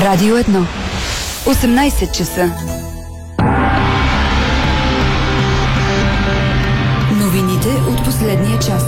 Радио 1. 18 часа. Новините от последния час.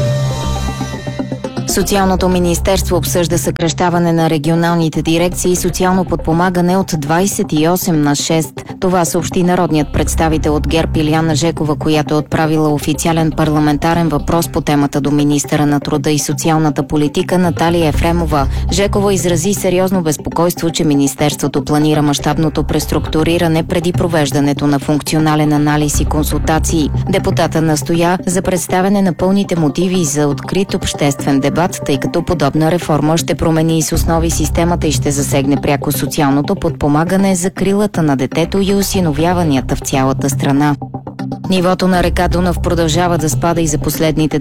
Социалното министерство обсъжда съкращаване на регионалните дирекции и социално подпомагане от 28 на 6. Това съобщи народният представител от ГЕРБ Илияна Жекова, която е отправила официален парламентарен въпрос по темата до министъра на труда и социалната политика Наталия Ефремова. Жекова изрази сериозно безпокойство, че министерството планира мащабното преструктуриране преди провеждането на функционален анализ и консултации. Депутата настоя за представяне на пълните мотиви за открит обществен дебат, тъй като подобна реформа ще промени и с основи системата и ще засегне пряко социалното подпомагане, закрилата на детето и осиновяванията в цялата страна. Нивото на река Дунав продължава да спада и за последните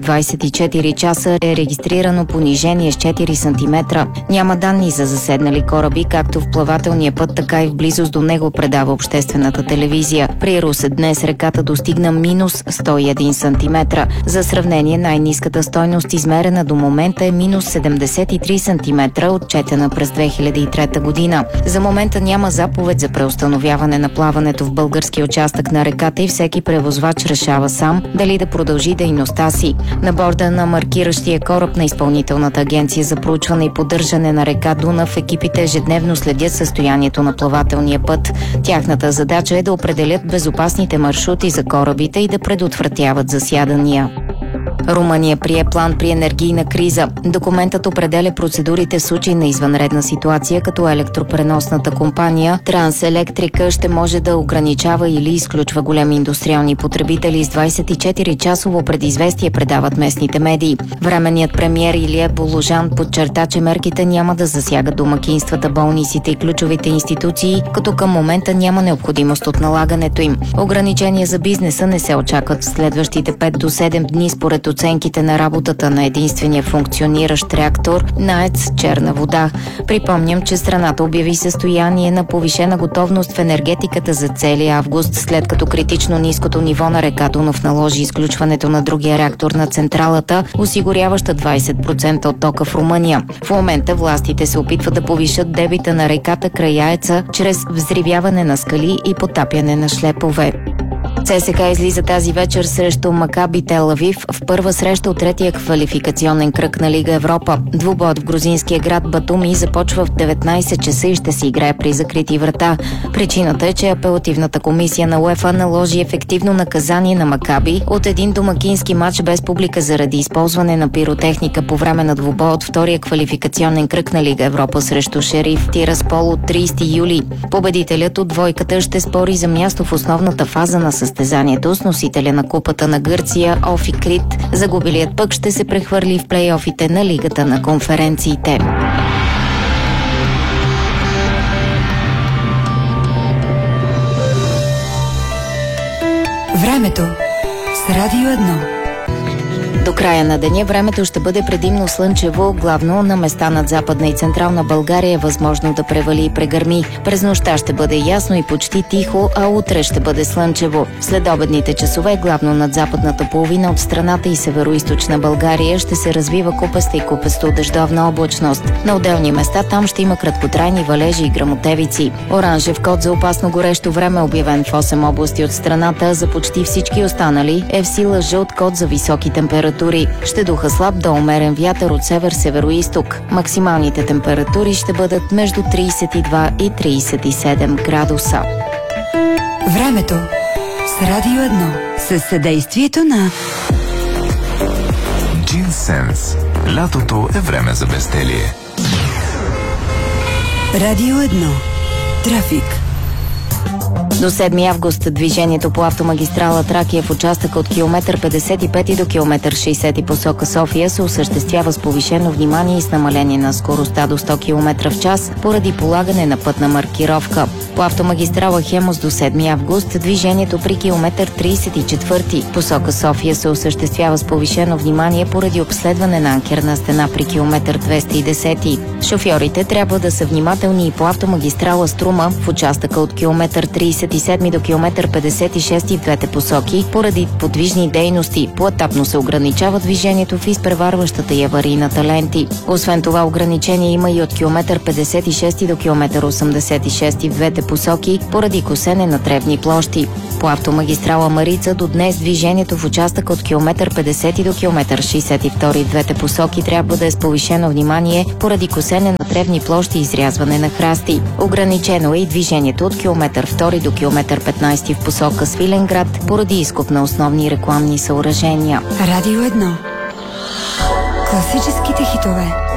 24 часа е регистрирано понижение с 4 см. Няма данни за заседнали кораби, както в плавателния път, така и в близост до него, предава обществената телевизия. При Русе днес реката достигна минус 101 см. За сравнение, най-ниската стойност, измерена до момента, е минус 73 см, отчетена през 2003 година. За момента няма заповед за преустановяване на плаването в български участък на реката и всеки превозвач решава сам дали да продължи дейността си. На борда на маркиращия кораб на Изпълнителната агенция за проучване и поддържане на река Дунав екипите ежедневно следят състоянието на плавателния път. Тяхната задача е да определят безопасните маршрути за корабите и да предотвратяват засядания. Румъния прие план при енергийна криза. Документът определя процедурите в случай на извънредна ситуация, като електропреносната компания Транселектрика ще може да ограничава или изключва големи индустриални потребители с 24-часово предизвестие, предават местните медии. Временният премиер Илия Боложан подчерта, че мерките няма да засягат домакинствата, болниците и ключовите институции, като към момента няма необходимост от налагането им. Ограничения за бизнеса не се очакват в следващите 5 до 7 дни, според оценките на работата на единствения функциониращ реактор на АЕЦ Черна вода. Припомням, че страната обяви състояние на повишена готовност в енергетиката за целия август, след като критично ниското ниво на река Дунав наложи изключването на другия реактор на централата, осигуряваща 20% от тока в Румъния. В момента властите се опитват да повишат дебита на реката край АЕЦа чрез взривяване на скали и потапяне на шлепове. ЦСКА излиза тази вечер срещу Макаби Тел Авив в първа среща от третия квалификационен кръг на Лига Европа. Двубоят в грузинския град Батуми започва в 19 часа и ще се играе при закрити врата. Причината е, че апелативната комисия на УЕФА наложи ефективно наказание на Макаби от един домакински матч без публика заради използване на пиротехника по време на двубоя от втория квалификационен кръг на Лига Европа срещу Шериф Тираспол от 30 юли. Победителят от двойката ще спори за място в основната фаза на състезанието с носителя на купата на Гърция Офи Крит. Загубилият пък ще се прехвърли в плейофите на Лигата на конференциите. Времето с Радио 1. До края на деня времето ще бъде предимно слънчево, главно на места над Западна и Централна България е възможно да превали и прегърми. През нощта ще бъде ясно и почти тихо, а утре ще бъде слънчево. След обедните часове, главно над западната половина от страната и североизточна България, ще се развива купеста и купесто-дъждовна облачност. На отделни места там ще има краткотрайни валежи и гръмотевици. Оранжев код за опасно горещо време, обявен в 8 области от страната, за почти всички останали е в сила жълт код за високи температури. Ще духа слаб до умерен вятър от север-североизток. Максималните температури ще бъдат между 32 и 37 градуса. Времето с Радио 1 със съдействието на Джинсенс. Лятото е време за безделие. Радио 1. Трафик. До 7 август движението по автомагистрала Тракия в участъка от километър 55 до километър 60 посока София се осъществява с повишено внимание и с намаление на скоростта до 100 км в час поради полагане на пътна маркировка. По автомагистрала Хемус до 7 август движението при километър 34 посока София се осъществява с повишено внимание поради обследване на анкерна стена при километър 210. Шофьорите трябва да са внимателни и по автомагистрала Струма в участъка от километър 30 37 до километър 56 в двете посоки. Поради подвижни дейности поетапно се ограничава движението в изпреварващата и аварийната ленти. Освен това ограничение има и от километър 56 до километър 86 в двете посоки поради косене на тревни площи. По автомагистрала Марица до днес движението в участък от километър 50 до километър 62 в двете посоки трябва да е с повишено внимание поради косене на тревни площи и изрязване на храсти. Ограничено е и движението от километър 2 до километър 15 в посока Свиленград поради изкоп на основни рекламни съоръжения. Радио 1. Класическите хитове.